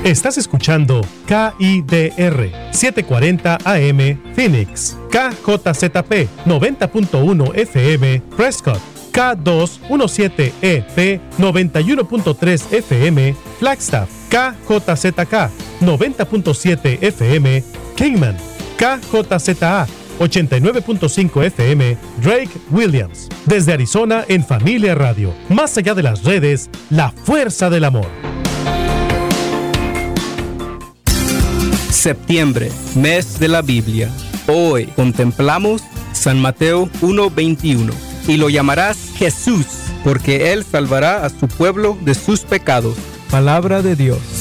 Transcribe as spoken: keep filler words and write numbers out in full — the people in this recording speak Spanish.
Estás escuchando K I D R setecientos cuarenta A M Phoenix, K J Z P noventa punto uno F M Prescott, K doscientos diecisiete E P noventa y uno punto tres F M Flagstaff, K J Z K noventa punto siete F M Kingman, K J Z A ochenta y nueve punto cinco F M Drake Williams. Desde Arizona en Familia Radio, más allá de las redes, la fuerza del amor. Septiembre, mes de la Biblia. Hoy contemplamos San Mateo uno veintiuno. Y lo llamarás Jesús, porque Él salvará a su pueblo de sus pecados. Palabra de Dios.